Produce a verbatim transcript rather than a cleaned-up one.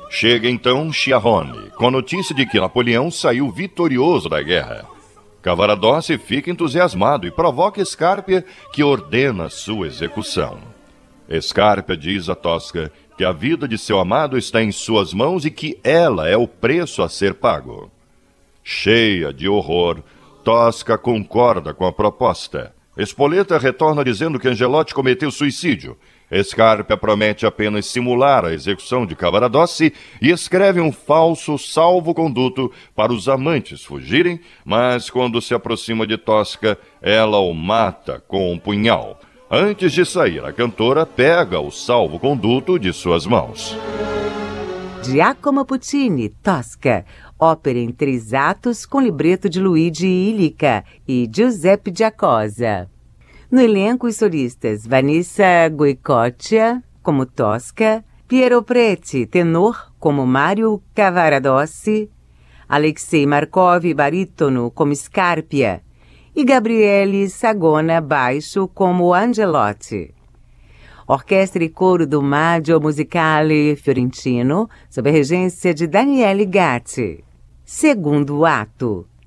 Chega então Schiavone, com a notícia de que Napoleão saiu vitorioso da guerra. Cavaradossi fica entusiasmado e provoca Scarpia, que ordena sua execução. Scarpia diz a Tosca que a vida de seu amado está em suas mãos e que ela é o preço a ser pago. Cheia de horror, Tosca concorda com a proposta. Spoletta retorna dizendo que Angelotti cometeu suicídio. Scarpia promete apenas simular a execução de Cavaradossi e escreve um falso salvo-conduto para os amantes fugirem, mas quando se aproxima de Tosca, ela o mata com um punhal. Antes de sair, a cantora pega o salvo-conduto de suas mãos. Giacomo Puccini, Tosca, ópera em três atos com libreto de Luigi Illica e Giuseppe Giacosa. No elenco, os solistas Vanessa Goicoccia, como Tosca, Piero Preti, tenor, como Mario Cavaradossi, Alexei Markov, barítono, como Scarpia, e Gabriele Sagona, baixo, como Angelotti. Orquestra e coro do Maggio Musicale Fiorentino, sob a regência de Daniele Gatti. Segundo ato.